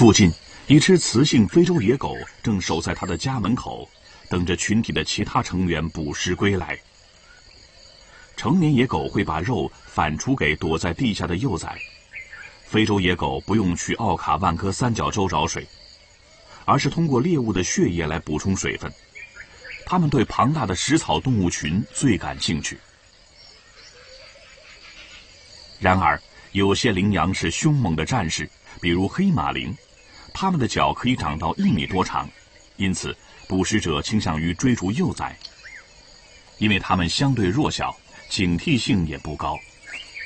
附近，一只雌性非洲野狗正守在它的家门口，等着群体的其他成员捕食归来。成年野狗会把肉反刍给躲在地下的幼崽。非洲野狗不用去奥卡万科三角洲找水，而是通过猎物的血液来补充水分。它们对庞大的食草动物群最感兴趣。然而，有些羚羊是凶猛的战士，比如黑马羚，它们的脚可以长到1米多长，因此捕食者倾向于追逐幼崽。因为它们相对弱小，警惕性也不高。